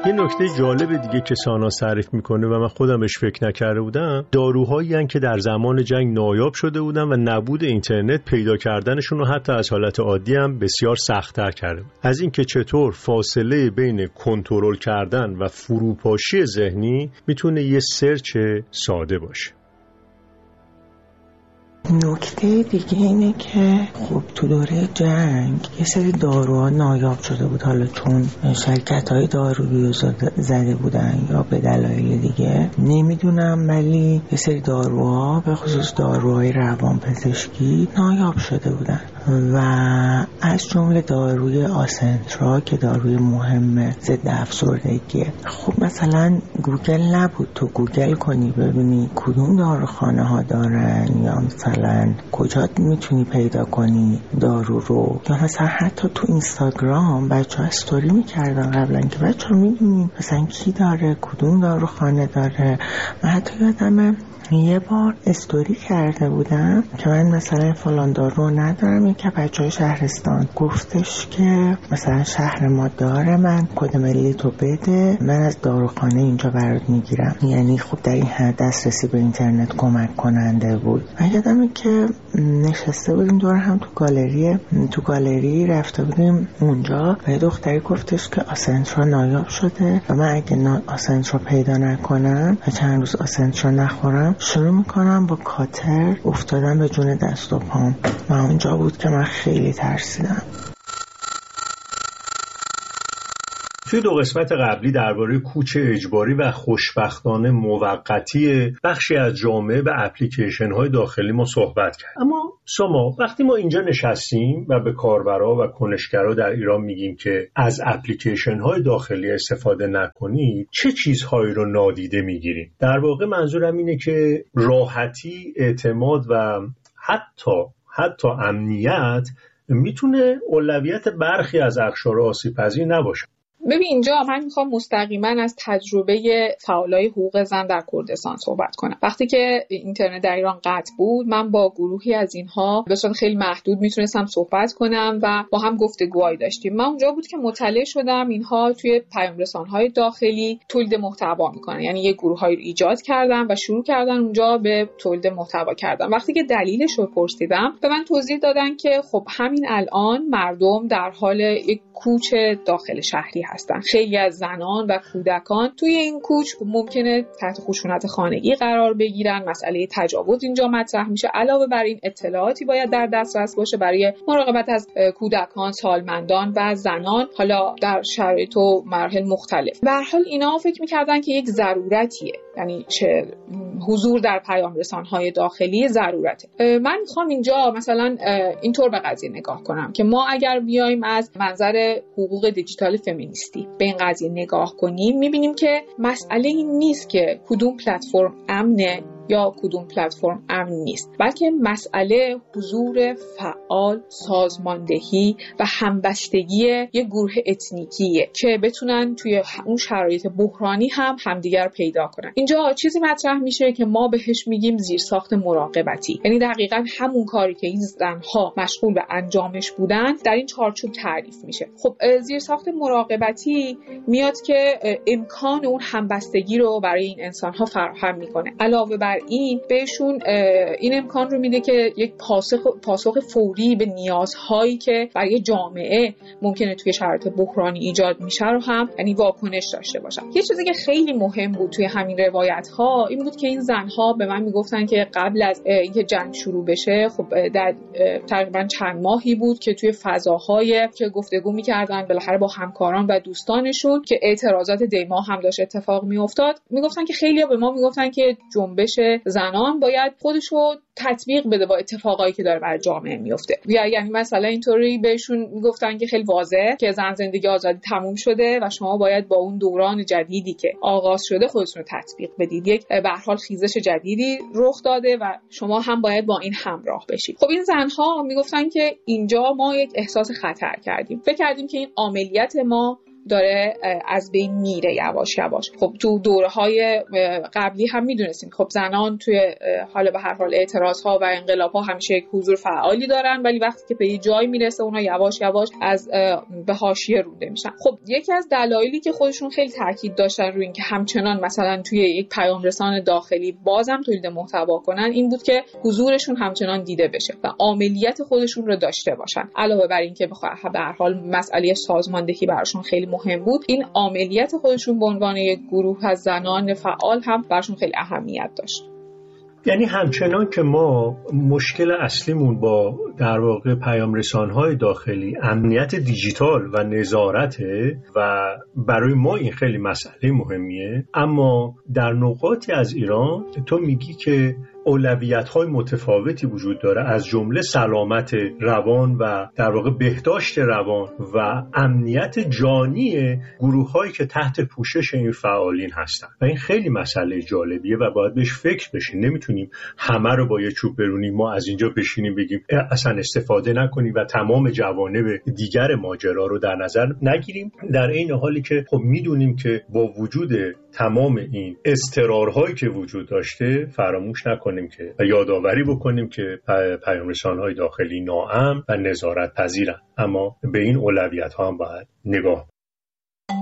یه نکته جالب دیگه که ساناز تعریف میکنه و من خودم بهش فکر نکرده بودم، داروهایی هستن که در زمان جنگ نایاب شده بودن و نبود اینترنت پیدا کردنشون رو حتی از حالت عادی هم بسیار سخت‌تر کرده. از اینکه چطور فاصله بین کنترل کردن و فروپاشی ذهنی میتونه یه سرچ ساده باشه. نکته دیگه اینه که خب تو دوره جنگ یه سری داروها نایاب شده بود، حالا چون شرکت‌های دارویی زده بودن یا به دلایل دیگه نمیدونم، ولی یه سری داروها به خصوص داروهای روانپزشکی نایاب شده بودن و از جمله داروی آسنترا که داروی مهم ضد افسردگیه. خب مثلا گوگل نبود تو گوگل کنی ببینی کدوم داروخانه ها دارن یا مثلا کجا میتونی پیدا کنی دارو رو، یا مثلا حتی تو اینستاگرام بچه‌ها استوری میکردن قبلا که بچه‌ها میدونین مثلا کی داره کدوم داروخانه داره. من حتی یادمه یه بار استوری کرده بودم که من مثلا فلان دارو ندارم، یک بچه‌های شهرستان گفتش که مثلا شهر ما داره، من کد ملی تو بده من از داروخانه اینجا برات میگیرم. یعنی خب در این حد دسترسی به اینترنت کمک کننده بود. من یادمه که نشسته بودیم دور هم تو گالری رفته بودیم اونجا و یه دختری گفتش که آسنترا نایاب شده و من اگه آسنترا پیدا نکنم و چند روز آسنترا نخورم شروع میکنم با کاتر افتادن به جون دست و پام و اونجا بود که من خیلی ترسیدم. توی 2 قسمت قبلی درباره کوچ اجباری و خوشبختانه موقتی بخشی از جامعه به اپلیکیشن‌های داخلی ما صحبت کرد. اما ساما، وقتی ما اینجا نشستیم و به کاربرا و کنشگرا در ایران میگیم که از اپلیکیشن‌های داخلی استفاده نکنید، چه چیزهایی رو نادیده میگیریم؟ در واقع منظورم اینه که راحتی، اعتماد و حتی امنیت میتونه اولویت برخی از اقشار آسیب‌پذیر نباشه. ببین اینجا من میخوام مستقیما از تجربه فعالای حقوق زن در کردستان صحبت کنم. وقتی که اینترنت در ایران قطع بود، من با گروهی از اینها به صورت خیلی محدود میتونستم صحبت کنم و با هم گفتگوهایی داشتیم. من اونجا بود که مطلع شدم اینها توی پیام رسان‌های داخلی تولید محتوا میکنن، یعنی یه گروهایی رو ایجاد کردن و شروع کردن اونجا به تولید محتوا کردن. وقتی که دلیلش رو پرسیدم به من توضیح دادن که خب همین الان مردم در حال یک کوچ داخل شهری هستن. خیلی از زنان و کودکان توی این کوچ ممکنه تحت خشونت خانگی قرار بگیرن. مسئله تجاوز اینجا مطرح میشه. علاوه بر این اطلاعاتی باید در دسترس باشه برای مراقبت از کودکان، سالمندان و زنان، حالا در شرایط و مراحل مختلف. به هر حال اینا فکر می‌کردن که یک ضرورتیه، یعنی چه حضور در پیام رسان‌های داخلی ضرورته. من می‌خوام اینجا مثلا اینطور به قضیه نگاه کنم که ما اگر بیایم از منظر حقوق دیجیتال فمینیستی به این قضیه نگاه کنیم، می‌بینیم که مسئله این نیست که کدوم پلتفرم امنه یا کدوم پلتفرم امن نیست، بلکه مسئله حضور فعال، سازماندهی و همبستگی یک گروه اتنیکیه که بتونن توی اون شرایط بحرانی هم همدیگر پیدا کنن. اینجا چیزی مطرح میشه که ما بهش میگیم زیرساخت مراقبتی، یعنی دقیقاً همون کاری که این زنها مشغول به انجامش بودن در این چارچوب تعریف میشه. خب زیرساخت مراقبتی میاد که امکان اون همبستگی رو برای این انسان‌ها فراهم میکنه. علاوه بر این بهشون این امکان رو میده که یک پاسخ فوری به نیازهایی که برای جامعه ممکنه توی شرایط بحرانی ایجاد میشه رو هم یعنی واکنش داشته باشن. یه چیزی که خیلی مهم بود توی همین روایت ها این بود که این زنها به من میگفتن که قبل از اینکه جنگ شروع بشه، خب در تقریبا چند ماهی بود که توی فضاهای که گفتگو میکردن بالاخره با همکاران و دوستانشون که اعتراضات دیما هم داشت اتفاق میافتاد، میگفتن که خیلی‌ها به ما میگفتن که جنبش زنان باید خودشو تطبیق بده با اتفاقایی که داره برای جامعه میفته. یعنی مثلا اینطوری بهشون میگفتن که خیلی واضحه که زن زندگی آزادی تموم شده و شما باید با اون دوران جدیدی که آغاز شده خودتون رو تطبیق بدید. یک به هر حال خیزش جدیدی رخ داده و شما هم باید با این همراه بشید. خب این زنها میگفتن که اینجا ما یک احساس خطر کردیم. فکر کردیم که این عملیات ما داره از بین میره یواش یواش. خب تو دوره‌های قبلی هم میدونستیم خب زنان توی حالا به هر حال اعتراض‌ها و انقلاب‌ها همیشه یک حضور فعالی دارن، ولی وقتی که به یه جایی میرسه اونها یواش یواش از به حاشیه رونده میشن. خب یکی از دلایلی که خودشون خیلی تاکید داشتن روی این که همچنان مثلا توی یک پیام رسان داخلی بازم تولید محتوا کنن این بود که حضورشون همچنان دیده بشه و عاملیت خودشون رو داشته باشن. علاوه بر این که به هر حال مسئله سازماندهی براشون خیلی مهم بود، این عاملیت خودشون به عنوان یک گروه از زنان فعال هم براشون خیلی اهمیت داشت. یعنی همچنان که ما مشکل اصلیمون با در واقع پیام رسان‌های داخلی امنیت دیجیتال و نظارته و برای ما این خیلی مسئله مهمیه، اما در نقاطی از ایران تو میگی که اولویت‌های متفاوتی وجود داره، از جمله سلامت روان و در واقع بهداشت روان و امنیت جانی گروه‌هایی که تحت پوشش این فعالین هستن و این خیلی مسئله جالبیه و باید بهش فکر بشه. نمیتونیم همه رو با یه چوب برونیم، ما از اینجا بشینیم بگیم اصلا استفاده نکنیم و تمام جوانب دیگر ماجرا رو در نظر نگیریم، در این حالی که خب میدونیم که با وجود تمام این اضطرارهایی که وجود داشته فراموش نکنیم که و یادآوری بکنیم که پیام رسان‌های داخلی ناامن و نظارت پذیرن، اما به این اولویت‌ها هم باید نگاه.